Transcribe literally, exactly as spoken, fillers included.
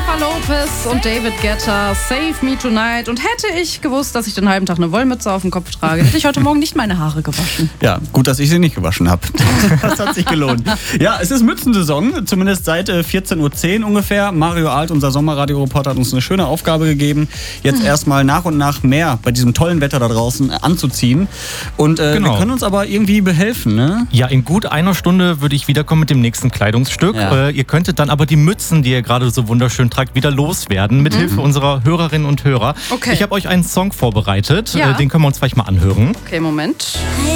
Jennifer Lopez und David Guetta, Save Me Tonight. Und hätte ich gewusst, dass ich den halben Tag eine Wollmütze auf dem Kopf trage, hätte ich heute Morgen nicht meine Haare gewaschen. Ja, gut, dass ich sie nicht gewaschen habe. Das hat sich gelohnt. Ja, es ist Mützensaison, zumindest seit vierzehn Uhr zehn ungefähr. Mario Alt, unser Sommerradioreporter, hat uns eine schöne Aufgabe gegeben, jetzt mhm. erstmal nach und nach mehr bei diesem tollen Wetter da draußen anzuziehen. Und äh, genau. wir können uns aber irgendwie behelfen, ne? Ja, in gut einer Stunde würde ich wiederkommen mit dem nächsten Kleidungsstück. Ja. Äh, ihr könntet dann aber die Mützen, die ihr gerade so wunderschön tragt, wieder loswerden, mit mhm. Hilfe unserer Hörerinnen und Hörer. Okay. Ich habe euch einen Song vorbereitet, ja. äh, den können wir uns gleich mal anhören. Okay, Moment.